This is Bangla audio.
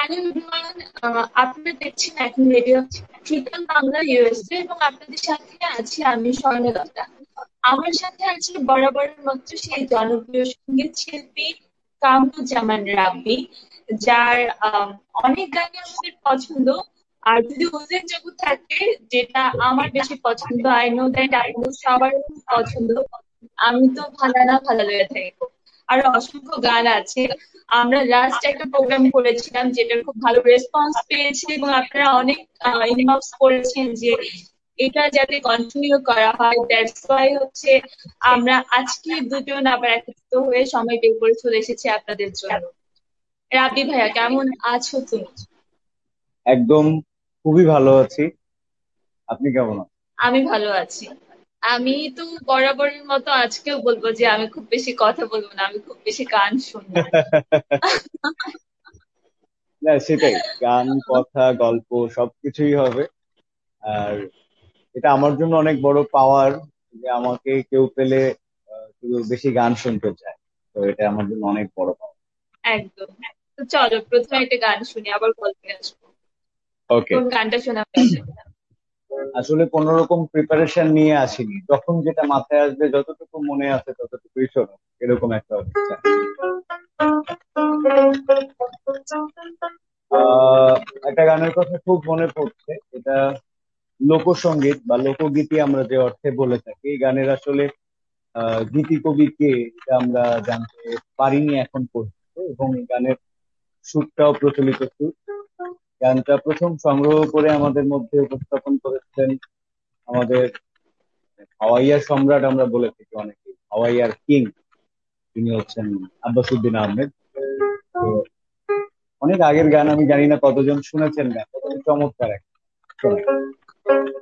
হ্যালো এভরিওয়ান, আপনারা দেখছেন এখন রেডিও ট্রিপল বাংলা ইউএসএ এবং আপনাদের সাথে আছি আমি স্বর্ণলতা। আমার সাথে আছে বরাবরের মতো সেই জনপ্রিয় সঙ্গীত শিল্পী কামরুজ্জামান রাব্বি, যার অনেক গানই আমাদের পছন্দ। আর যদি উল্লেখযোগ্য থাকে, যেটা আমার বেশি পছন্দ, আই নো দ্যাট আপনাদের সবার খুব পছন্দ, আমি তো ভালো না ভালো লেগে থাকবো। আর অসংখ্য গান আছে। আমরা লাস্ট একটা প্রোগ্রাম করেছিলাম যেটার খুব ভালো রেসপন্স পেয়েছি এবং আপনারা অনেক ইনবক্স করেছেন যে এটা যাতে কন্টিনিউ করা হয়। দ্যাটস ওয়াই হচ্ছে আমরা আজকে দুজন আবার একত্রিত হয়ে সময় বের করে চলে এসেছি আপনাদের জন্য। রাবি ভাইয়া, কেমন আছো তুমি? একদম খুবই ভালো আছি। আপনি কেমন আছেন? আমি ভালো আছি। আমি তো বরাবরের মতো আজকেও বলবো যে আমি খুব বেশি কথা বলবো না, আমি খুব বেশি গান শুনবো। না, সেটাই, গান, কথা, গল্প সবকিছুই হবে। আর এটা আমার জন্য অনেক বড় পাওয়ার যে আমাকে কেউ পেলে শুধু বেশি গান শুনতে চায়। তো এটা আমার জন্য অনেক বড় পাওয়ার। একদম। তো চলো প্রথমে একটা গান শুনি, আবার গল্পে আসবো। ওকে। কোন গানটা শোনাবে আপনি? আসলে কোন রকম প্রিপারেশন নিয়ে আসিনি, যখন যেটা মাথায় আসবে, যতটুকু মনে আছে ততটুকুই শোনো, এরকম একটা অবস্থা। আহ একটা গানের কথা খুব মনে পড়ছে। এটা লোকসঙ্গীত বা লোকগীতি আমরা যে অর্থে বলে থাকি। এই গানের আসলে গীতি কবি কে এটা আমরা জানতে পারিনি এখন পর্যন্ত, এবং এই গানের সুরটাও প্রচলিত সুর। গানটা প্রথম সংগ্রহ করে আমাদের মধ্যে উপস্থাপন করেছিলেন আমাদের হাওয়াইয়ার সম্রাট, আমরা বলে থাকি অনেকে হাওয়াইয়ার কিং। তিনি হচ্ছেন আব্বাসুদ্দিন আহমেদ। তো অনেক আগের গান, আমি জানি না কতজন শুনেছেন গান, চমৎকার একটা শোনাই।